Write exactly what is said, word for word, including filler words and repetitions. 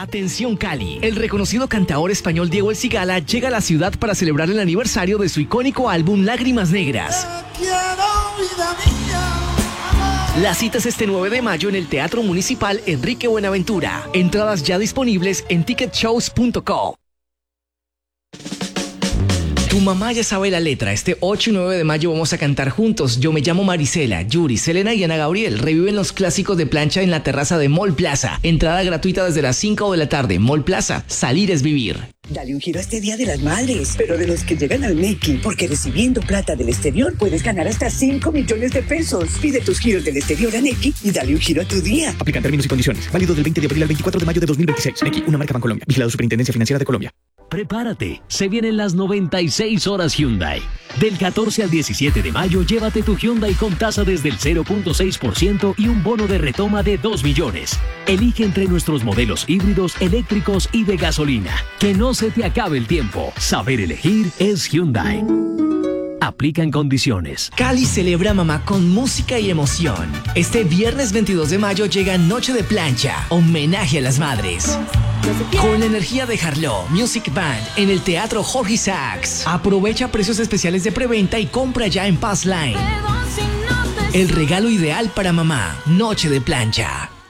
Atención Cali, el reconocido cantador español Diego El Cigala llega a la ciudad para celebrar el aniversario de su icónico álbum Lágrimas Negras. La cita es este nueve de mayo en el Teatro Municipal Enrique Buenaventura. Entradas ya disponibles en ticket shows punto co. Tu mamá ya sabe la letra. Este ocho y nueve de mayo vamos a cantar juntos. Yo me llamo Marisela, Yuri, Selena y Ana Gabriel. Reviven los clásicos de plancha en la terraza de Mall Plaza. Entrada gratuita desde las cinco de la tarde. Mall Plaza, salir es vivir. Dale un giro a este Día de las Madres, pero de los que llegan al Nequi, porque recibiendo plata del exterior puedes ganar hasta cinco millones de pesos. Pide tus giros del exterior a Nequi y dale un giro a tu día. Aplican términos y condiciones. Válido del veinte de abril al veinticuatro de mayo de dos mil veintiséis. Nequi, una marca Bancolombia. Vigilado Superintendencia Financiera de Colombia. Prepárate, se vienen las noventa y seis horas Hyundai. Del catorce al diecisiete de mayo, llévate tu Hyundai con tasa desde el cero punto seis por ciento y un bono de retoma de dos millones. Elige entre nuestros modelos híbridos, eléctricos y de gasolina. Que no se te acabe el tiempo. Saber elegir es Hyundai. Aplican condiciones. Cali celebra mamá con música y emoción. Este viernes veintidós de mayo llega Noche de Plancha, homenaje a las madres. Con la energía de Harlow Music Band en el Teatro Jorge Isaacs. Aprovecha precios especiales de preventa y compra ya en Pass Line. El regalo ideal para mamá, Noche de Plancha.